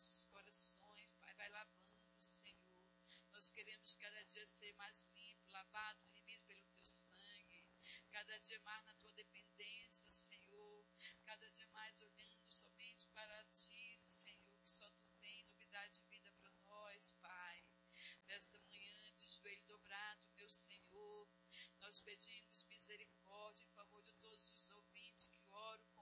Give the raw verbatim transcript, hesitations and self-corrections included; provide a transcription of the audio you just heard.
nossos corações, Pai, vai lavando, Senhor. Nós queremos cada dia ser mais limpo, lavado, remido pelo Teu sangue, cada dia mais na Tua dependência, Senhor, cada dia mais olhando somente para Ti, Senhor, que só Tu tem novidade de vida para nós, Pai. Nessa manhã, de joelho dobrado, meu Senhor, nós pedimos misericórdia em favor de todos os ouvintes que oram